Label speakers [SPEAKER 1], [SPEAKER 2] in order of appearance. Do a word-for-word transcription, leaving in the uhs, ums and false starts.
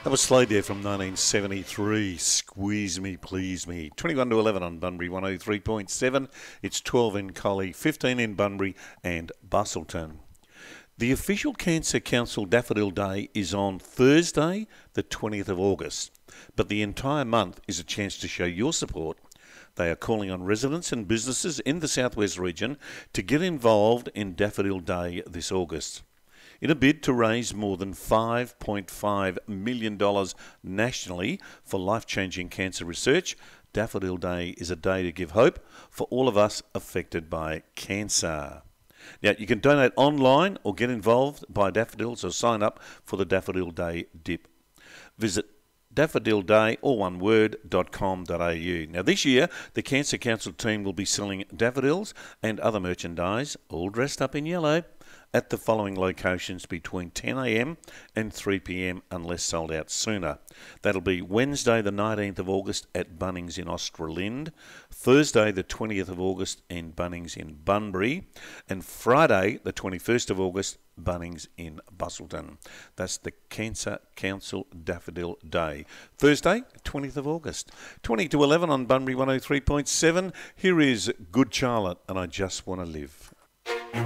[SPEAKER 1] That was Slade there from nineteen seventy-three. Squeeze Me, Please Me. twenty-one to eleven on Bunbury one oh three point seven. It's twelve in Collie, fifteen in Bunbury and Bustleton. The official Cancer Council Daffodil Day is on Thursday, the twentieth of August. But the entire month is a chance to show your support. They are calling on residents and businesses in the Southwest region to get involved in Daffodil Day this August. In a bid to raise more than five point five million dollars nationally for life-changing cancer research, Daffodil Day is a day to give hope for all of us affected by cancer. Now, you can donate online or get involved by daffodils or sign up for the Daffodil Day dip. Visit daffodil day, all one word, dot com dot a u. Now, this year, the Cancer Council team will be selling daffodils and other merchandise, all dressed up in yellow, at the following locations between ten a m and three p m unless sold out sooner. That'll be Wednesday the nineteenth of August at Bunnings in Australind, Thursday the twentieth of August in Bunnings in Bunbury, and Friday the twenty-first of August, Bunnings in Bustleton. That's the Cancer Council Daffodil Day. Thursday, twentieth of August. twenty to eleven on Bunbury one oh three point seven. Here is Good Charlotte and I Just Want to Live.